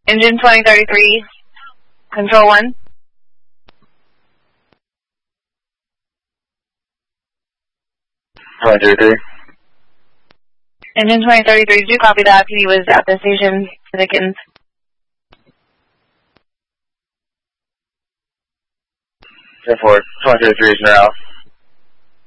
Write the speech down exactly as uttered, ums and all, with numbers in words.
Engine twenty thirty-three, Control one. twenty thirty-three. Engine twenty thirty-three, did you copy that? He was at the station for the kittens. ten four, twenty thirty-three is now.